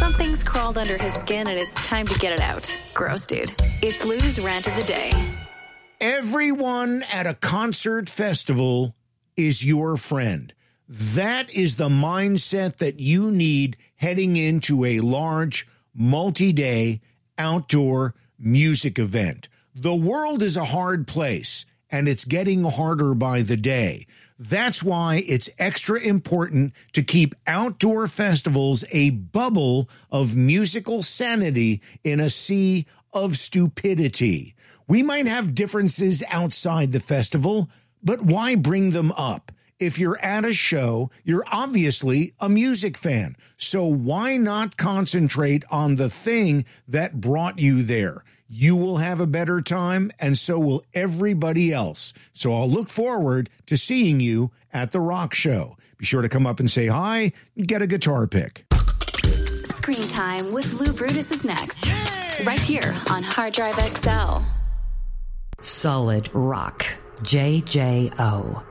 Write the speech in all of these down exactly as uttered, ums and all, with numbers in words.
Something's crawled under his skin and it's time to get it out. Gross, dude. It's Lou's Rant of the Day. Everyone at a concert festival is your friend. That is the mindset that you need heading into a large, multi-day outdoor music event. The world is a hard place, and it's getting harder by the day. That's why it's extra important to keep outdoor festivals a bubble of musical sanity in a sea of stupidity. We might have differences outside the festival, but why bring them up? If you're at a show, you're obviously a music fan. So why not concentrate on the thing that brought you there? You will have a better time, and so will everybody else. So I'll look forward to seeing you at the rock show. Be sure to come up and say hi and get a guitar pick. Screen Time with Lou Brutus is next. Yay! Right here on Hard Drive X L. Solid Rock. J J O.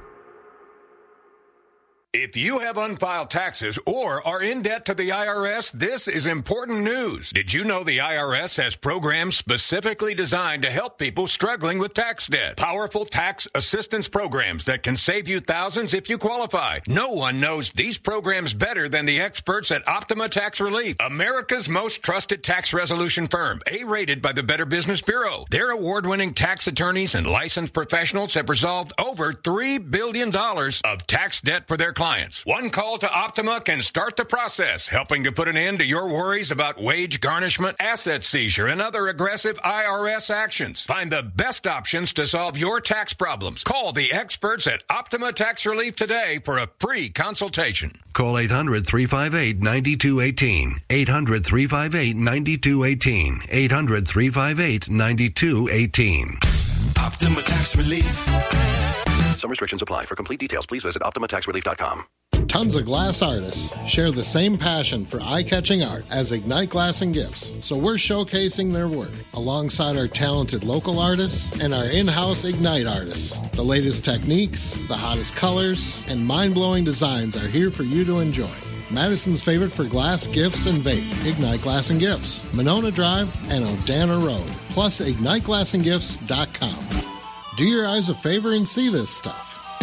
If you have unfiled taxes or are in debt to the I R S, this is important news. Did you know the I R S has programs specifically designed to help people struggling with tax debt? Powerful tax assistance programs that can save you thousands if you qualify. No one knows these programs better than the experts at Optima Tax Relief, America's most trusted tax resolution firm, A-rated by the Better Business Bureau. Their award-winning tax attorneys and licensed professionals have resolved over three billion dollars of tax debt for their clients. One call to Optima can start the process, helping to put an end to your worries about wage garnishment, asset seizure, and other aggressive I R S actions. Find the best options to solve your tax problems. Call the experts at Optima Tax Relief today for a free consultation. Call eight hundred, three five eight, nine two one eight. eight hundred, three five eight, nine two one eight. eight hundred, three five eight, nine two one eight. Optima Tax Relief. Some restrictions apply. For complete details, please visit optima tax relief dot com. Tons of glass artists share the same passion for eye-catching art as Ignite Glass and Gifts, so we're showcasing their work alongside our talented local artists and our in-house Ignite artists. The latest techniques, the hottest colors, and mind-blowing designs are here for you to enjoy. Madison's favorite for glass, gifts, and vape, Ignite Glass and Gifts, Monona Drive and Odana Road, plus ignite glass and gifts dot com. Do your eyes a favor and see this stuff.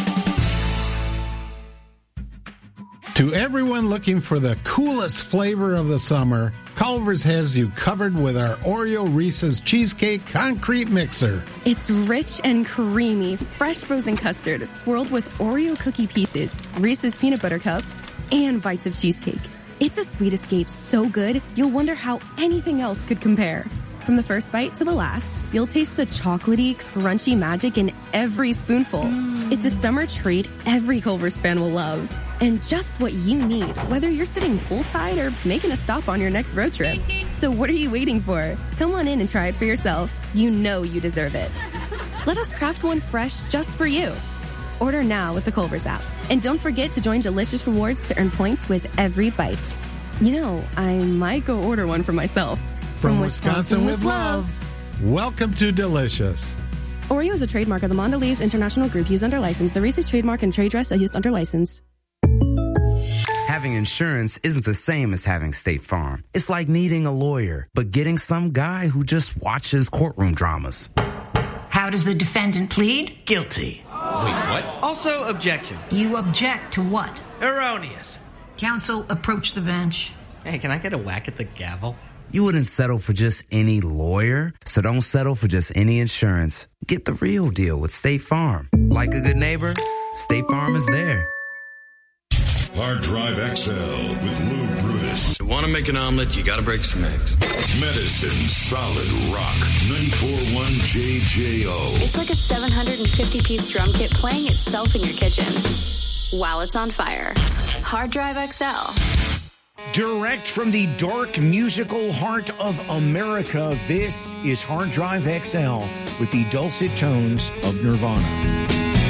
To everyone looking for the coolest flavor of the summer, Culver's has you covered with our Oreo Reese's Cheesecake Concrete Mixer. It's rich and creamy, fresh frozen custard swirled with Oreo cookie pieces, Reese's peanut butter cups, and bites of cheesecake. It's a sweet escape so good, you'll wonder how anything else could compare. From the first bite to the last, you'll taste the chocolatey, crunchy magic in every spoonful. Mm. It's a summer treat every Culver's fan will love. And just what you need, whether you're sitting poolside or making a stop on your next road trip. So what are you waiting for? Come on in and try it for yourself. You know you deserve it. Let us craft one fresh just for you. Order now with the Culver's app. And don't forget to join Delicious Rewards to earn points with every bite. You know, I might go order one for myself. From, From Wisconsin, Wisconsin with love. Welcome to Delicious. Oreo is a trademark of the Mondelez International Group used under license. The Reese's trademark and trade dress are used under license. Having insurance isn't the same as having State Farm. It's like needing a lawyer, but getting some guy who just watches courtroom dramas. How does the defendant plead? Guilty. Wait, what? Also, objection. You object to what? Erroneous. Counsel, approach the bench. Hey, can I get a whack at the gavel? You wouldn't settle for just any lawyer, so don't settle for just any insurance. Get the real deal with State Farm. Like a good neighbor, State Farm is there. Hard Drive X L with Lou Brutus. You want to make an omelet, you got to break some eggs. Medicine Solid Rock ninety-four point one J J O. It's like a seven hundred fifty piece drum kit playing itself in your kitchen while it's on fire. Hard Drive X L. Direct from the dark musical heart of America, this is Hard Drive X L with the dulcet tones of Nirvana.